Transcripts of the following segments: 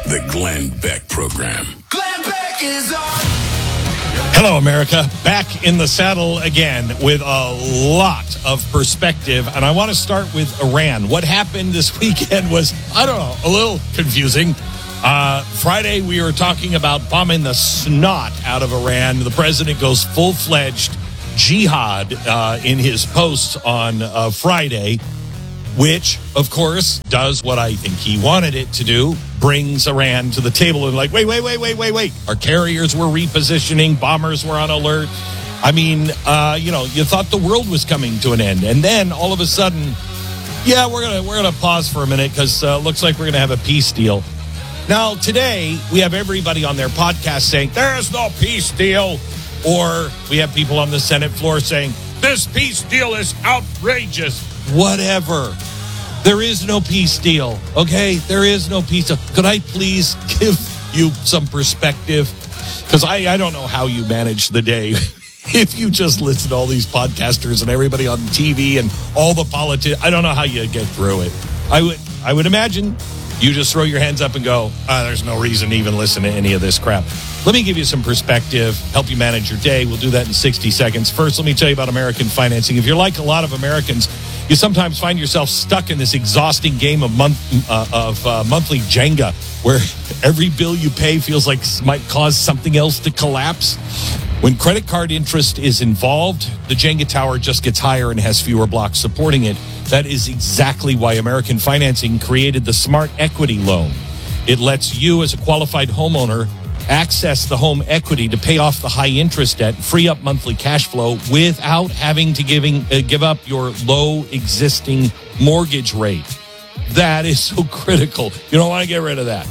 The Glenn Beck Program. Glenn Beck is on. Hello, America. Back in the saddle again with a lot of perspective. And I want to start with Iran. What happened this weekend was, I don't know, a little confusing. Friday, we were talking about bombing the snot out of Iran. The president goes full-fledged jihad in his posts on Friday, which, of course, does what I think he wanted it to do, brings Iran to the table and like, wait. Our carriers were repositioning, bombers were on alert. I mean, you thought the world was coming to an end. And then all of a sudden, we're gonna pause for a minute because looks like we're going to have a peace deal. Now, today, we have everybody on their podcast saying, there's no peace deal. Or we have people on the Senate floor saying, this peace deal is outrageous. Whatever. There is no peace deal, okay? There is no peace deal. Could I please give you some perspective? Because I don't know how you manage the day if you just listen to all these podcasters and everybody on TV and all the politics. I don't know how you get through it. I would imagine you just throw your hands up and go, there's no reason to even listen to any of this crap. Let me give you some perspective, help you manage your day. We'll do that in 60 seconds. First, let me tell you about American financing. If you're like a lot of Americans, you sometimes find yourself stuck in this exhausting game of monthly Jenga, where every bill you pay feels like might cause something else to collapse. When credit card interest is involved, the Jenga tower just gets higher and has fewer blocks supporting it. That is exactly why American Financing created the Smart Equity Loan. It lets you, as a qualified homeowner, access the home equity to pay off the high interest debt, free up monthly cash flow without having to give up your low existing mortgage rate. That is so critical. You don't want to get rid of that.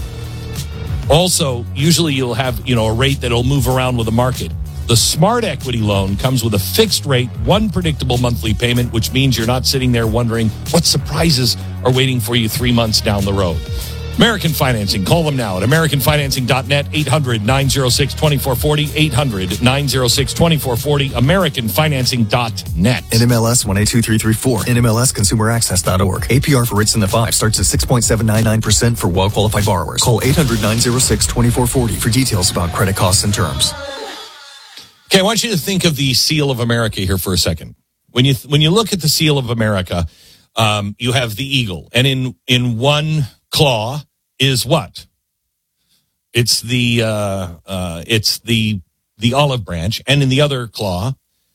Also, usually you'll have, a rate that'll move around with the market. The Smart Equity Loan comes with a fixed rate, one predictable monthly payment, which means you're not sitting there wondering what surprises are waiting for you 3 months down the road. American Financing. Call them now at AmericanFinancing.net, 800-906-2440, 800-906-2440, AmericanFinancing.net. NMLS 182334, NMLSConsumerAccess.org. APR for rates in the 5 starts at 6.799% for well-qualified borrowers. Call 800-906-2440 for details about credit costs and terms. Okay, I want you to think of the seal of America here for a second. When you look at the seal of America, you have the eagle, and in one claw is what? It's the olive branch, and in the other claw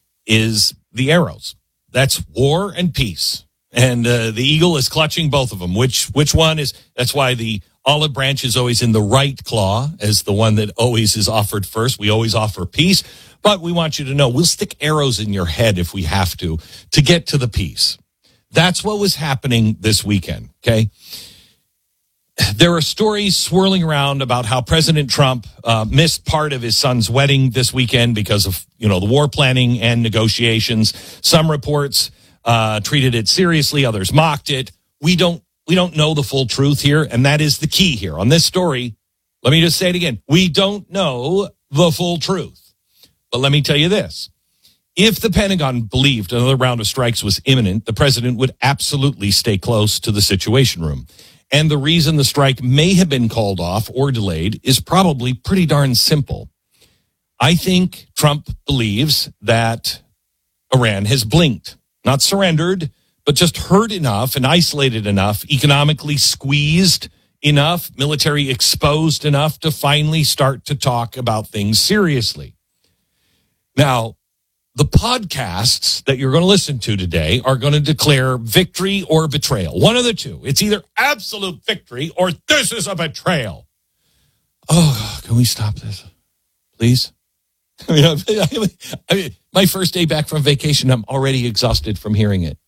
is the arrows. That's war and peace, and the eagle is clutching both of them. Which one is? That's why the olive branch is always in the right claw as the one that always is offered first. We always offer peace. But we want you to know, we'll stick arrows in your head if we have to get to the peace. That's what was happening this weekend, okay? There are stories swirling around about how President Trump missed part of his son's wedding this weekend because of, the war planning and negotiations. Some reports treated it seriously, others mocked it. We don't know the full truth here, and that is the key here. On this story, let me just say it again. We don't know the full truth. But let me tell you this. If the Pentagon believed another round of strikes was imminent, the president would absolutely stay close to the Situation Room. And the reason the strike may have been called off or delayed is probably pretty darn simple. I think Trump believes that Iran has blinked, not surrendered, but just hurt enough and isolated enough, economically squeezed enough, military exposed enough to finally start to talk about things seriously. Now, the podcasts that you're going to listen to today are going to declare victory or betrayal. One of the two. It's either absolute victory or this is a betrayal. Oh, can we stop this, please? I mean, my first day back from vacation, I'm already exhausted from hearing it.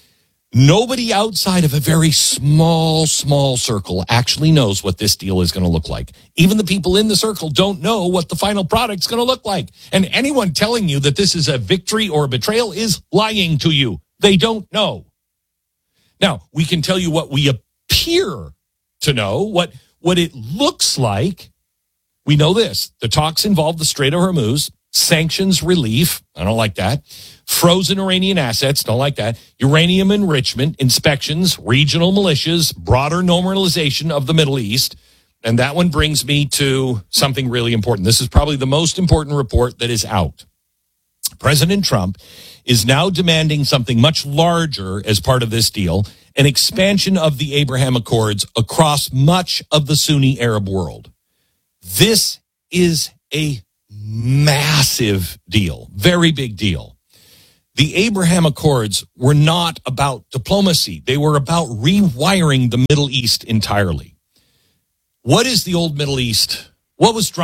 Nobody outside of a very small circle actually knows what this deal is going to look like. Even the people in the circle don't know what the final product's going to look like. And anyone telling you that this is a victory or a betrayal is lying to you. They don't know. Now, we can tell you what we appear to know, what it looks like. We know this. The talks involve the Strait of Hormuz, sanctions relief. I don't like that. Frozen Iranian assets, don't like that. Uranium enrichment, inspections, regional militias, broader normalization of the Middle East. And that one brings me to something really important. This is probably the most important report that is out. President Trump is now demanding something much larger as part of this deal, an expansion of the Abraham Accords across much of the Sunni Arab world. This is a massive deal, very big deal. The Abraham Accords were not about diplomacy. They were about rewiring the Middle East entirely. What is the old Middle East? What was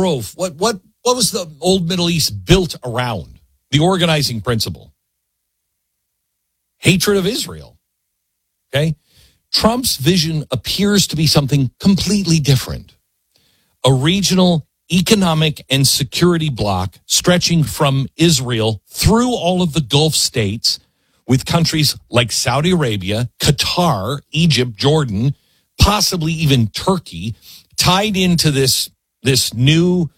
the old Middle East built around? The organizing principle. Hatred of Israel. Okay? Trump's vision appears to be something completely different. A regional economic and security bloc stretching from Israel through all of the Gulf states, with countries like Saudi Arabia, Qatar, Egypt, Jordan, possibly even Turkey, tied into this new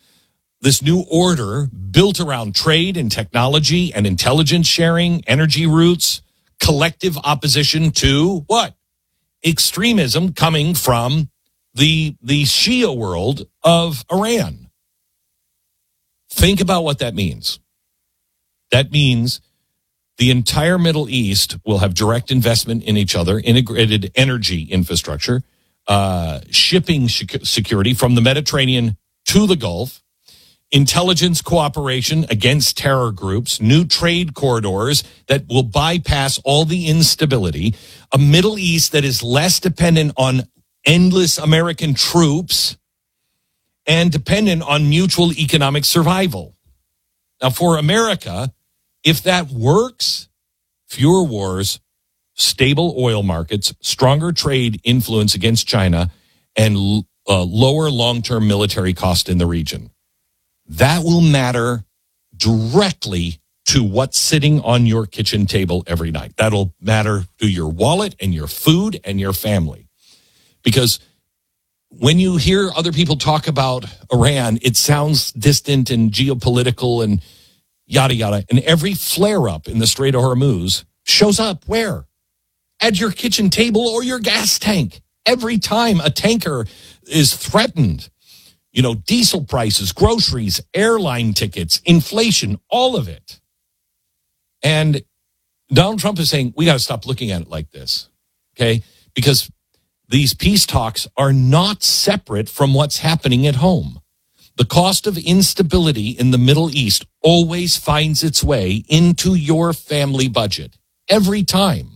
order built around trade and technology and intelligence sharing, energy routes, collective opposition to what? Extremism coming from the Shia world of Iran. Think about what that means. That means the entire Middle East will have direct investment in each other, integrated energy infrastructure, shipping security from the Mediterranean to the Gulf, intelligence cooperation against terror groups, new trade corridors that will bypass all the instability, a Middle East that is less dependent on endless American troops and dependent on mutual economic survival. Now, for America, if that works, fewer wars, stable oil markets, stronger trade influence against China, and lower long-term military cost in the region. That will matter directly to what's sitting on your kitchen table every night. That'll matter to your wallet and your food and your family. Because when you hear other people talk about Iran, it sounds distant and geopolitical and yada, yada. And every flare-up in the Strait of Hormuz shows up where? At your kitchen table or your gas tank. Every time a tanker is threatened, you know, diesel prices, groceries, airline tickets, inflation, all of it. And Donald Trump is saying, we got to stop looking at it like this, okay? Because these peace talks are not separate from what's happening at home. The cost of instability in the Middle East always finds its way into your family budget, every time.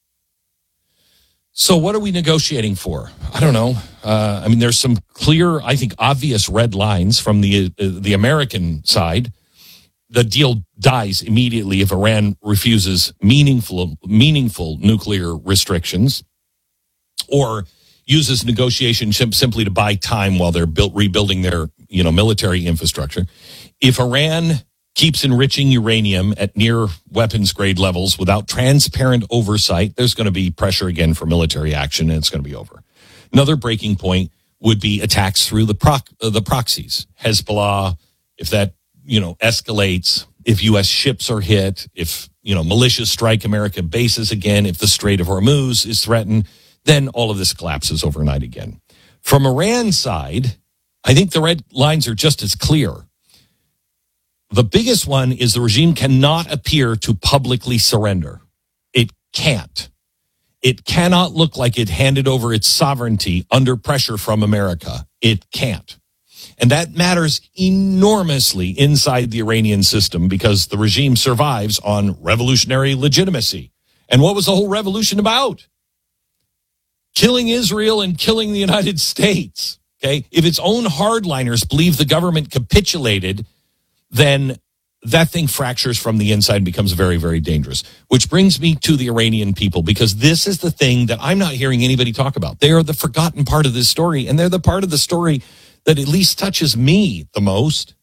So what are we negotiating for? I don't know. I mean, there's some clear, I think, obvious red lines from the American side. The deal dies immediately if Iran refuses meaningful nuclear restrictions or uses negotiation simply to buy time while they're rebuilding their, military infrastructure. If Iran keeps enriching uranium at near weapons grade levels without transparent oversight, there's going to be pressure again for military action, and it's going to be over. Another breaking point would be attacks through the proxies. Hezbollah, if that, escalates, if U.S. ships are hit, if, militias strike American bases again, if the Strait of Hormuz is threatened, then all of this collapses overnight again. From Iran's side, I think the red lines are just as clear. The biggest one is the regime cannot appear to publicly surrender. It can't. It cannot look like it handed over its sovereignty under pressure from America. It can't. And that matters enormously inside the Iranian system because the regime survives on revolutionary legitimacy. And what was the whole revolution about? Killing Israel and killing the United States. Okay? If its own hardliners believe the government capitulated, then that thing fractures from the inside and becomes very, very dangerous. Which brings me to the Iranian people, because this is the thing that I'm not hearing anybody talk about. They are the forgotten part of this story, and they're the part of the story that at least touches me the most.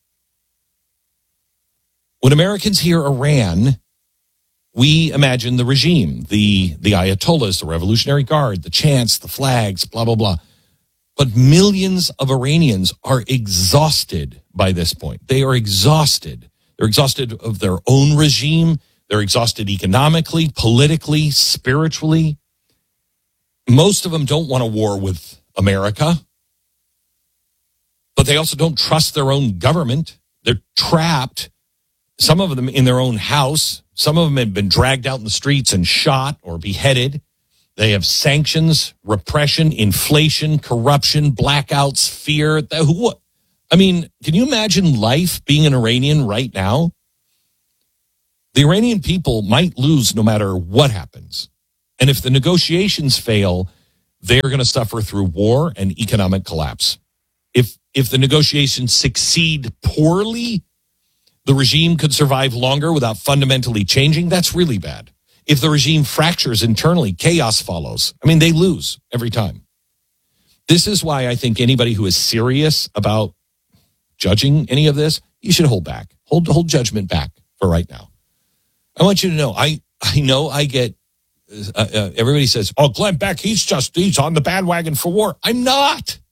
When Americans hear Iran, we imagine the regime, the Ayatollahs, the Revolutionary Guard, the chants, the flags, blah, blah, blah. But millions of Iranians are exhausted by this point. They are exhausted. They're exhausted of their own regime. They're exhausted economically, politically, spiritually. Most of them don't want a war with America. but they also don't trust their own government. They're trapped, some of them in their own house. Some of them have been dragged out in the streets and shot or beheaded. They have sanctions, repression, inflation, corruption, blackouts, fear. I mean, can you imagine life being an Iranian right now? The Iranian people might lose no matter what happens. And if the negotiations fail, they're going to suffer through war and economic collapse. If the negotiations succeed poorly, the regime could survive longer without fundamentally changing. That's really bad. If the regime fractures internally, chaos follows. I mean, they lose every time. This is why I think anybody who is serious about judging any of this, you should hold back. Hold judgment back for right now. I want you to know, I know I get, everybody says, oh, Glenn Beck, he's on the bandwagon for war. I'm not.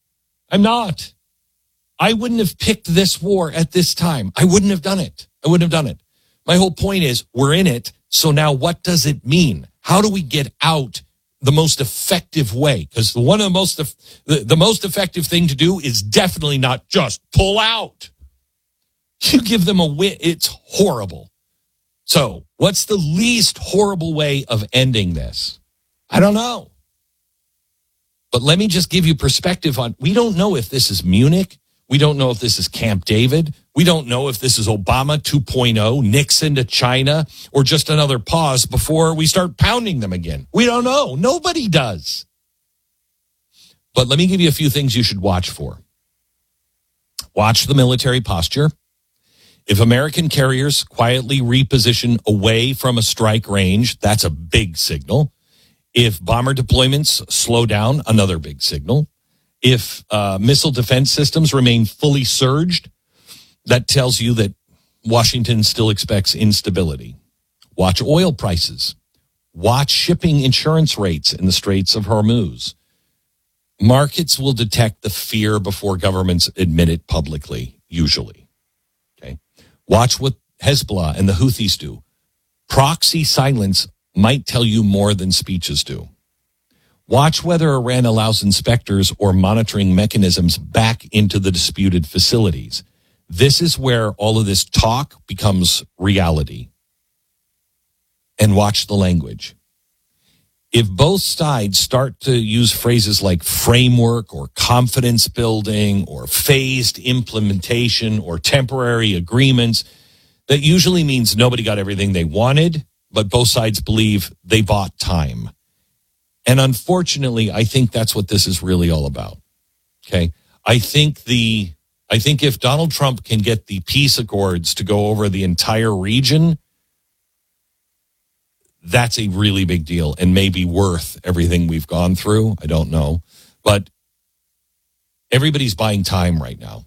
I wouldn't have picked this war at this time. I wouldn't have done it. My whole point is we're in it. So now what does it mean? How do we get out the most effective way? Because one of the most effective thing to do is definitely not just pull out. You give them a win. It's horrible. So what's the least horrible way of ending this? I don't know. But let me just give you perspective on, we don't know if this is Munich. We don't know if this is Camp David. We don't know if this is Obama 2.0, Nixon to China, or just another pause before we start pounding them again. We don't know. Nobody does. But let me give you a few things you should watch for. Watch the military posture. If American carriers quietly reposition away from a strike range, that's a big signal. If bomber deployments slow down, another big signal. If missile defense systems remain fully surged, that tells you that Washington still expects instability. Watch oil prices. Watch shipping insurance rates in the Straits of Hormuz. Markets will detect the fear before governments admit it publicly, usually. Okay. Watch what Hezbollah and the Houthis do. Proxy silence might tell you more than speeches do. Watch whether Iran allows inspectors or monitoring mechanisms back into the disputed facilities. This is where all of this talk becomes reality. And watch the language. If both sides start to use phrases like framework or confidence building or phased implementation or temporary agreements, that usually means nobody got everything they wanted, but both sides believe they bought time. And unfortunately, I think that's what this is really all about. Okay. I think if Donald Trump can get the peace accords to go over the entire region, that's a really big deal and maybe worth everything we've gone through. I don't know. But everybody's buying time right now.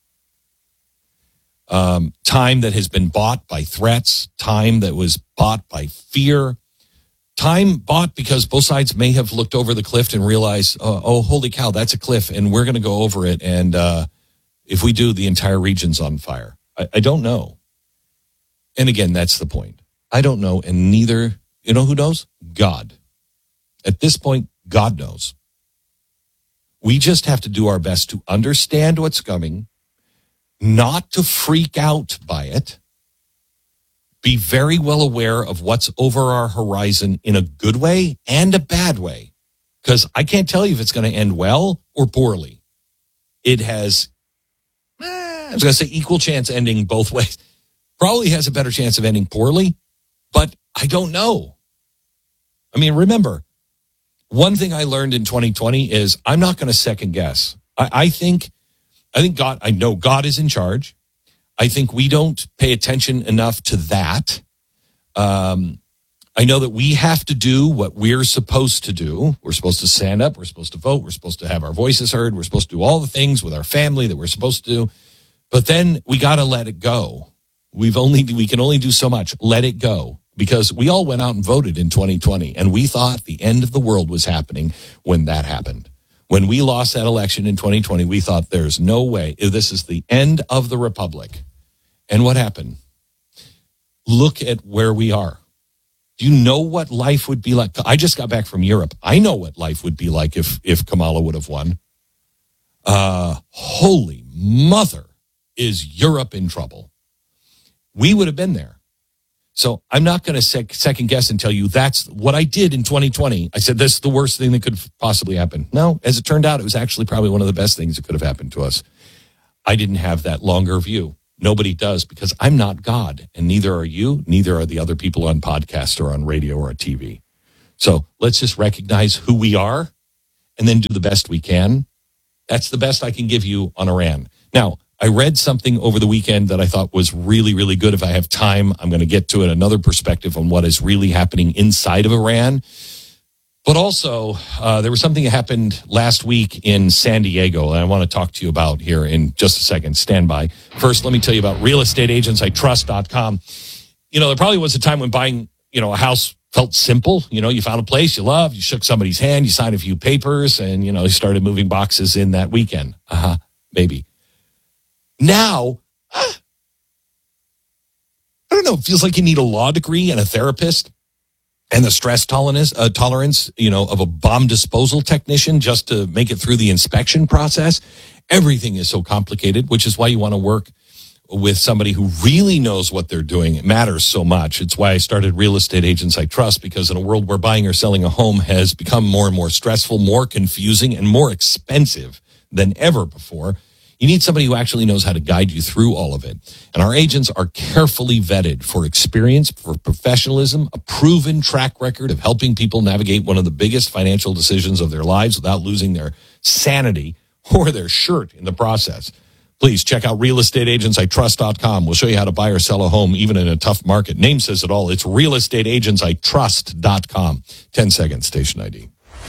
Time that has been bought by threats, time that was bought by fear. Time bought because both sides may have looked over the cliff and realized, oh, holy cow, that's a cliff, and we're going to go over it. And if we do, the entire region's on fire. I don't know. And again, that's the point. I don't know, and neither, you know who knows? God. At this point, God knows. We just have to do our best to understand what's coming, not to freak out by it. Be very well aware of what's over our horizon in a good way and a bad way. Because I can't tell you if it's going to end well or poorly. It has, I was going to say equal chance ending both ways. Probably has a better chance of ending poorly, but I don't know. I mean, remember, one thing I learned in 2020 is I'm not going to second guess. I think God, I know God is in charge. I think we don't pay attention enough to that. I know that we have to do what we're supposed to do. We're supposed to stand up. We're supposed to vote. We're supposed to have our voices heard. We're supposed to do all the things with our family that we're supposed to do. But then we got to let it go. We can only do so much. Let it go. Because we all went out and voted in 2020, and we thought the end of the world was happening when that happened. When we lost that election in 2020, we thought there's no way. This is the end of the republic. And what happened? Look at where we are. Do you know what life would be like? I just got back from Europe. I know what life would be like if Kamala would have won. holy mother, is Europe in trouble? We would have been there. So I'm not going to second guess and tell you that's what I did in 2020. I said, this is the worst thing that could possibly happen. No, as it turned out, it was actually probably one of the best things that could have happened to us. I didn't have that longer view. Nobody does, because I'm not God, and neither are you, neither are the other people on podcasts or on radio or on TV. So let's just recognize who we are and then do the best we can. That's the best I can give you on Iran. Now, I read something over the weekend that I thought was really, really good. If I have time, I'm going to get to it, another perspective on what is really happening inside of Iran. But also, there was something that happened last week in San Diego, and I want to talk to you about here in just a second. Stand by. First, let me tell you about realestateagentsitrust.com. You know, there probably was a time when buying, a house felt simple. You found a place you love, you shook somebody's hand, you signed a few papers, and, you started moving boxes in that weekend. Maybe. Now, I don't know, it feels like you need a law degree and a therapist and the stress tolerance, of a bomb disposal technician just to make it through the inspection process. Everything is so complicated, which is why you want to work with somebody who really knows what they're doing. It matters so much. It's why I started Real Estate Agents I Trust, because in a world where buying or selling a home has become more and more stressful, more confusing, and more expensive than ever before, you need somebody who actually knows how to guide you through all of it. And our agents are carefully vetted for experience, for professionalism, a proven track record of helping people navigate one of the biggest financial decisions of their lives without losing their sanity or their shirt in the process. Please check out realestateagentsitrust.com. We'll show you how to buy or sell a home even in a tough market. Name says it all. It's realestateagentsitrust.com. 10 seconds, station ID.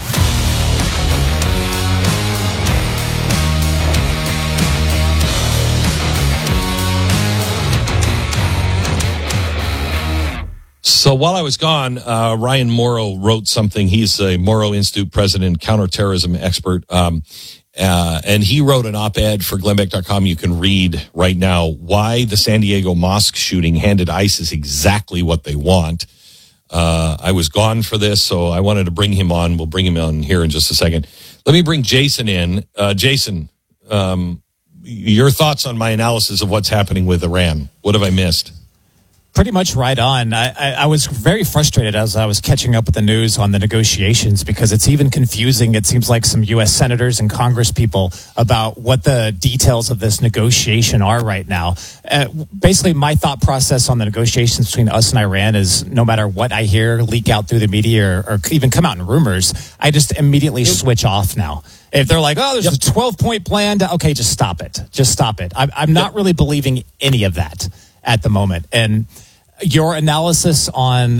So while I was gone, Ryan Morrow wrote something. He's a Morrow Institute president, counterterrorism expert. And he wrote an op-ed for Glenbeck.com. You can read right now why the San Diego mosque shooting handed ISIS exactly what they want. I was gone for this, so I wanted to bring him on. We'll bring him on here in just a second. Let me bring Jason in. Jason, your thoughts on my analysis of what's happening with Iran. What have I missed? Pretty much right on. I was very frustrated as I was catching up with the news on the negotiations, because it's even confusing. It seems like some U.S. senators and Congress people about what the details of this negotiation are right now. Basically, my thought process on the negotiations between us and Iran is no matter what I hear leak out through the media or even come out in rumors, I just immediately switch off now. If they're like, oh, there's a 12-point plan, okay, just stop it. Just stop it. I'm not really believing any of that at the moment. And your analysis on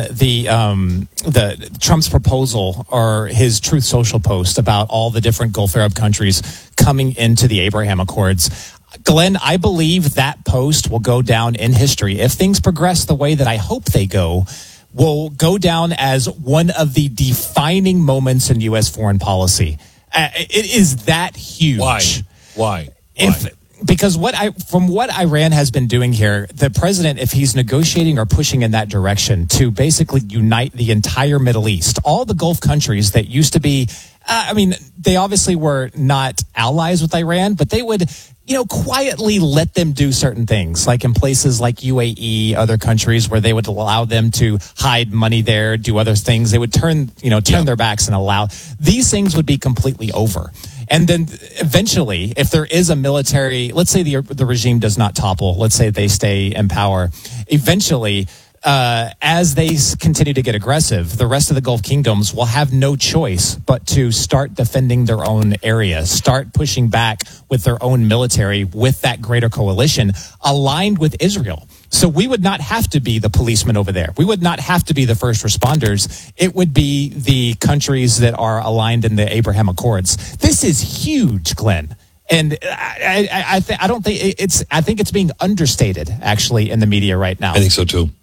the Trump's proposal or his Truth Social post about all the different Gulf Arab countries coming into the Abraham Accords, Glenn, I believe that post will go down in history. If things progress the way that I hope they go, will go down as one of the defining moments in U.S. foreign policy. It is that huge. Why? Because from what Iran has been doing here, the president, if he's negotiating or pushing in that direction to basically unite the entire Middle East, all the Gulf countries that used to be, they obviously were not allies with Iran, but they would, quietly let them do certain things, like in places like UAE, other countries where they would allow them to hide money there, do other things. They would turn their backs and allow. These things would be completely over. And then eventually, if there is a military, let's say the regime does not topple, let's say they stay in power, eventually, as they continue to get aggressive, the rest of the Gulf kingdoms will have no choice but to start defending their own area, start pushing back with their own military with that greater coalition aligned with Israel. So we would not have to be the policemen over there. We would not have to be the first responders. It would be the countries that are aligned in the Abraham Accords. This is huge, Glenn. And I think it's being understated, actually, in the media right now. I think so too.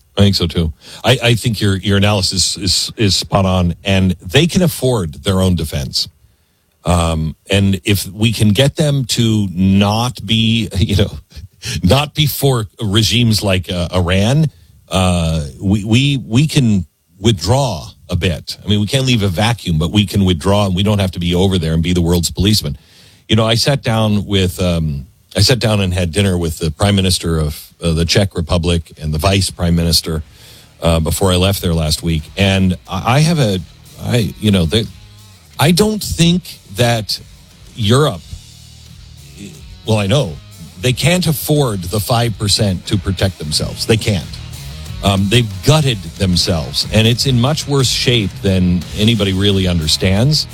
I think your analysis is spot on, and they can afford their own defense. And if we can get them to not be, not before regimes like Iran, we can withdraw a bit. I mean, we can't leave a vacuum, but we can withdraw, and we don't have to be over there and be the world's policeman. I sat down and had dinner with the Prime Minister of the Czech Republic and the Vice Prime Minister before I left there last week. And I don't think that Europe, well, I know they can't afford the 5% to protect themselves. They can't. They've gutted themselves, and it's in much worse shape than anybody really understands.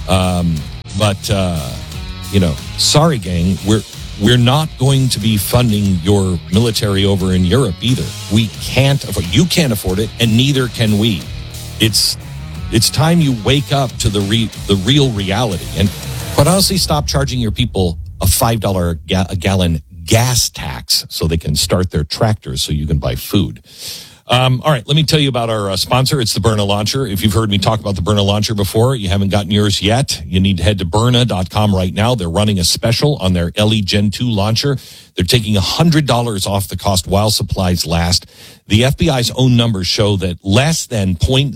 Sorry, gang, we're not going to be funding your military over in Europe either. We can't afford. You can't afford it, and neither can we. It's time you wake up to the real reality, and quite honestly, stop charging your people a $5 a gallon gas tax so they can start their tractors so you can buy food. All right, let me tell you about our sponsor. It's the Byrna Launcher. If you've heard me talk about the Byrna Launcher before, you haven't gotten yours yet, you need to head to Byrna.com right now. They're running a special on their LE Gen 2 launcher. They're taking $100 off the cost while supplies last. The FBI's own numbers show that less than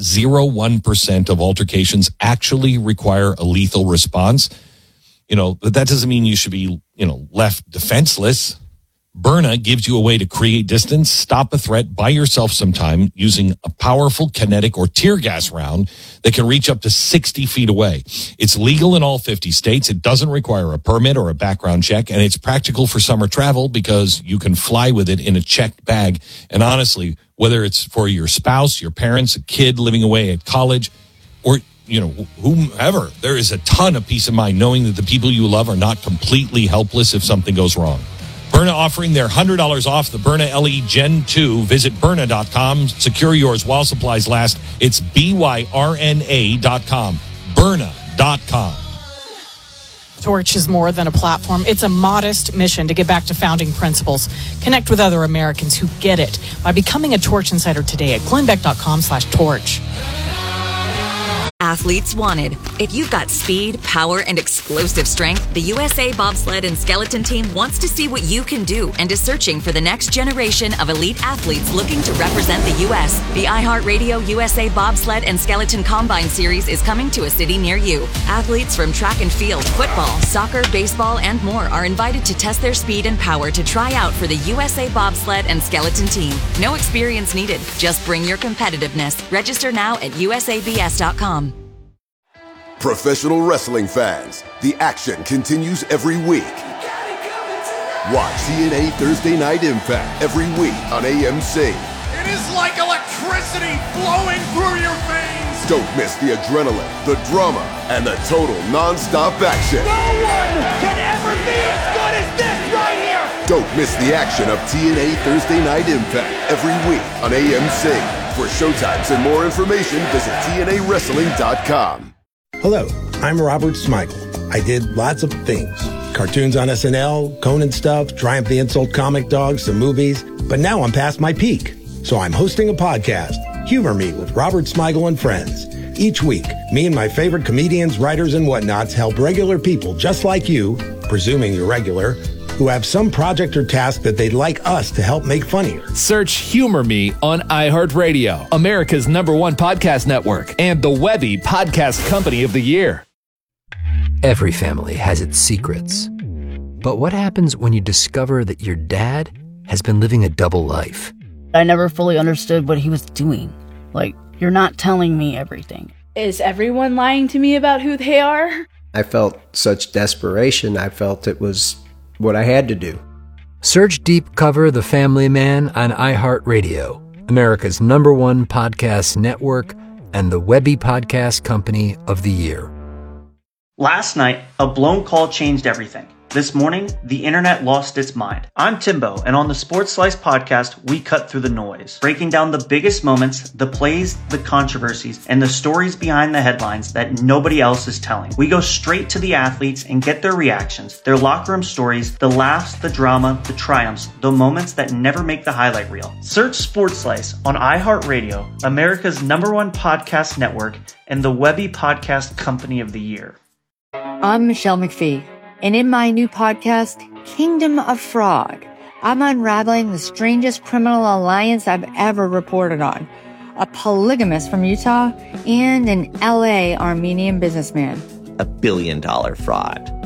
0.01% of altercations actually require a lethal response. But that doesn't mean you should be, left defenseless. Byrna gives you a way to create distance, stop a threat by yourself sometime using a powerful kinetic or tear gas round that can reach up to 60 feet away. It's legal in all 50 states. It doesn't require a permit or a background check, and it's practical for summer travel because you can fly with it in a checked bag. And honestly, whether it's for your spouse, your parents, a kid living away at college, or whomever, there is a ton of peace of mind knowing that the people you love are not completely helpless if something goes wrong. Byrna offering their $100 off the Byrna LE Gen 2. Visit Byrna.com. Secure yours while supplies last. It's BYRNA.com. Byrna.com. Torch is more than a platform. It's a modest mission to get back to founding principles. Connect with other Americans who get it by becoming a Torch Insider today at glennbeck.com/torch. Athletes wanted. If you've got speed, power, and explosive strength, the USA Bobsled and Skeleton Team wants to see what you can do and is searching for the next generation of elite athletes looking to represent the U.S. The iHeartRadio USA Bobsled and Skeleton Combine Series is coming to a city near you. Athletes from track and field, football, soccer, baseball, and more are invited to test their speed and power to try out for the USA Bobsled and Skeleton Team. No experience needed. Just bring your competitiveness. Register now at usabs.com. Professional wrestling fans, the action continues every week. Watch TNA Thursday Night Impact every week on AMC. It is like electricity flowing through your veins. Don't miss the adrenaline, the drama, and the total non-stop action. No one can ever be as good as this right here. Don't miss the action of TNA Thursday Night Impact every week on AMC. For showtimes and more information, visit TNAWrestling.com. Hello, I'm Robert Smigel. I did lots of things. Cartoons on SNL, Conan stuff, Triumph the Insult Comic Dogs, some movies. But now I'm past my peak. So I'm hosting a podcast, Humor Me with Robert Smigel and Friends. Each week, me and my favorite comedians, writers, and whatnots help regular people just like you, presuming you're regular, who have some project or task that they'd like us to help make funnier. Search Humor Me on iHeartRadio, America's #1 podcast network, and the Webby Podcast Company of the Year. Every family has its secrets. But what happens when you discover that your dad has been living a double life? I never fully understood what he was doing. Like, you're not telling me everything. Is everyone lying to me about who they are? I felt such desperation. I felt it was what I had to do. Search Deep Cover The Family Man on iHeartRadio, America's #1 podcast network, and the Webby Podcast Company of the Year. Last night, a blown call changed everything. This morning, the internet lost its mind. I'm Timbo, and on the Sports Slice podcast, we cut through the noise, breaking down the biggest moments, the plays, the controversies, and the stories behind the headlines that nobody else is telling. We go straight to the athletes and get their reactions, their locker room stories, the laughs, the drama, the triumphs, the moments that never make the highlight reel. Search Sports Slice on iHeartRadio, America's #1 podcast network, and the Webby Podcast Company of the Year. I'm Michelle McPhee. And in my new podcast, Kingdom of Frog, I'm unraveling the strangest criminal alliance I've ever reported on. A polygamist from Utah and an LA Armenian businessman. $1 billion fraud.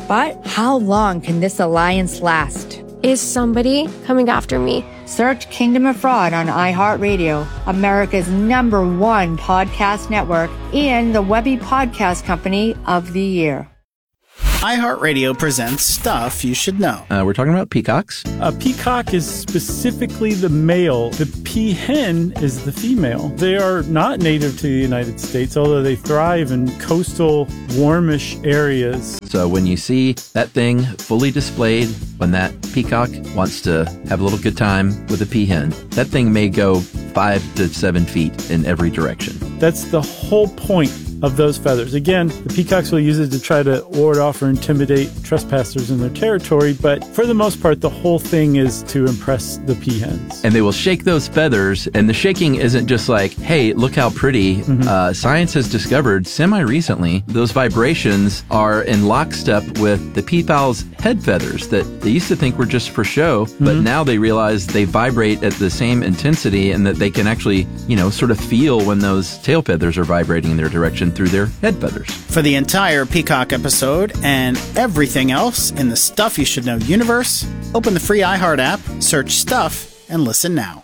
But how long can this alliance last? Is somebody coming after me? Search Kingdom of Fraud on iHeartRadio, America's #1 podcast network, and the Webby Podcast Company of the Year. iHeartRadio presents Stuff You Should Know. We're talking about peacocks. A peacock is specifically the male. The peahen is the female. They are not native to the United States, although they thrive in coastal, warmish areas. So when you see that thing fully displayed, when that peacock wants to have a little good time with a peahen, that thing may go 5 to 7 feet in every direction. That's the whole point of those feathers. Again, the peacocks will use it to try to ward off or intimidate trespassers in their territory, but for the most part, the whole thing is to impress the peahens. And they will shake those feathers, and the shaking isn't just like, hey, look how pretty. Science has discovered semi-recently those vibrations are in lockstep with the peafowl's head feathers that they used to think were just for show, but now they realize they vibrate at the same intensity and that they can actually, sort of feel when those tail feathers are vibrating in their direction through their head feathers. For the entire Peacock episode and everything else in the Stuff You Should Know universe, open the free iHeart app, search Stuff, and listen now.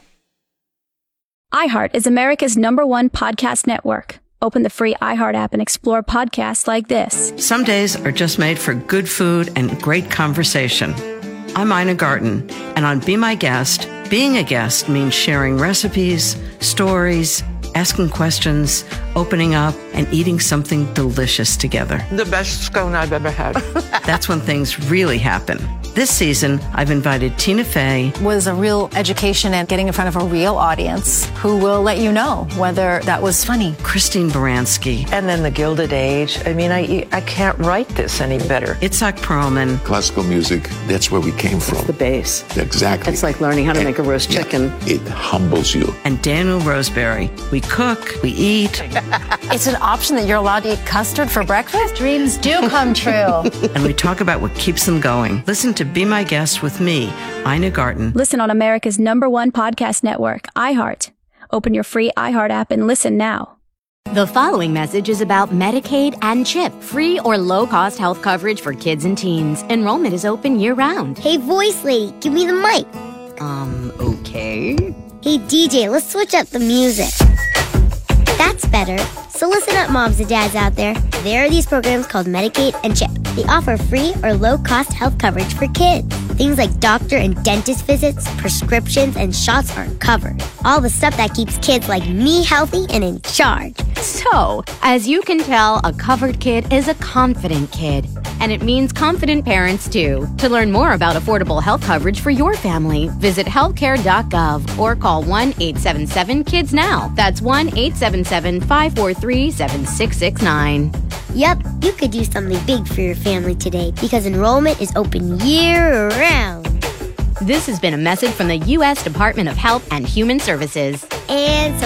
iHeart is America's #1 podcast network. Open the free iHeart app and explore podcasts like this. Some days are just made for good food and great conversation. I'm Ina Garten, and on Be My Guest, being a guest means sharing recipes, stories, asking questions, opening up, and eating something delicious together. The best scone I've ever had. That's when things really happen. This season, I've invited Tina Fey. Was a real education and getting in front of a real audience who will let you know whether that was funny. Christine Baranski. And then the Gilded Age. I mean, I can't write this any better. Itzhak Perlman. Classical music, that's where we came from. It's the base. Exactly. It's like learning how to make a roast chicken. It humbles you. And Daniel Roseberry. We cook, we eat. It's an option that you're allowed to eat custard for breakfast? Dreams do come true. And we talk about what keeps them going. Listen to Be My Guest with me, Ina Garten. Listen on America's #1 podcast network, iHeart. Open your free iHeart app and listen now. The following message is about Medicaid and CHIP, free or low-cost health coverage for kids and teens. Enrollment is open year-round. Hey, voice lady, give me the mic. Okay. Hey, DJ, let's switch up the music. That's better. So listen up, moms and dads out there. There are these programs called Medicaid and CHIP. They offer free or low-cost health coverage for kids. Things like doctor and dentist visits, prescriptions, and shots are covered. All the stuff that keeps kids like me healthy and in charge. So, as you can tell, a covered kid is a confident kid. And it means confident parents, too. To learn more about affordable health coverage for your family, visit healthcare.gov or call 1-877-KIDS-NOW. That's 1-877-543-7669. Yep, you could do something big for your family today because enrollment is open year-round. This has been a message from the U.S. Department of Health and Human Services. And so